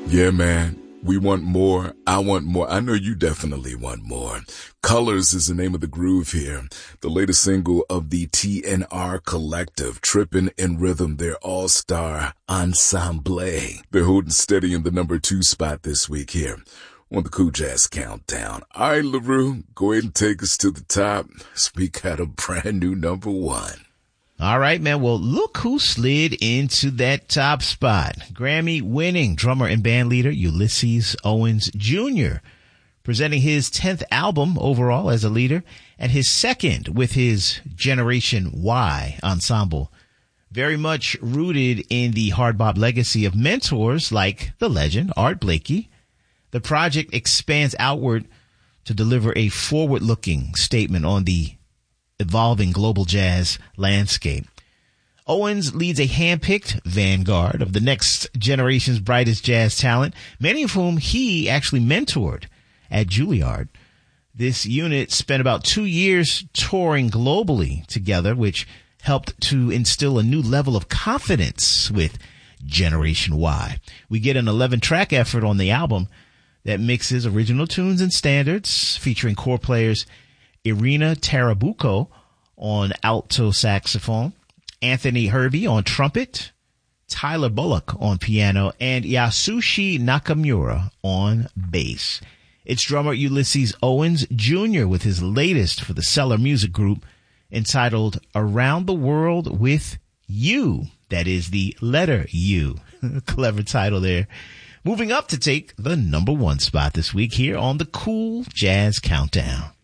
Yeah, man. We want more. I want more. I know you definitely want more. Colors is the name of the groove here. The latest single of the TNR Collective, Trippin' in Rhythm, their all-star ensemble. They're holding steady in the number 2 spot this week here on the Cool Jazz Countdown. All right, LaRue, go ahead and take us to the top. We got a brand new number 1. All right, man. Well, look who slid into that top spot. Grammy-winning drummer and band leader Ulysses Owens Jr., presenting his 10th album overall as a leader and his second with his Generation Y ensemble. Very much rooted in the hard bop legacy of mentors like the legend Art Blakey. The project expands outward to deliver a forward-looking statement on the evolving global jazz landscape. Owens leads a hand-picked vanguard of the next generation's brightest jazz talent, many of whom he actually mentored at Juilliard. This unit spent about 2 years touring globally together, which helped to instill a new level of confidence with Generation Y. We get an 11-track effort on the album that mixes original tunes and standards, featuring core players Irina Tarabuco on alto saxophone, Anthony Herbie on trumpet, Tyler Bullock on piano, and Yasushi Nakamura on bass. It's drummer Ulysses Owens Jr. with his latest for the Cellar Music Group entitled Around the World with You. That is the letter U. Clever title there. Moving up to take the number 1 spot this week here on the Cool Jazz Countdown.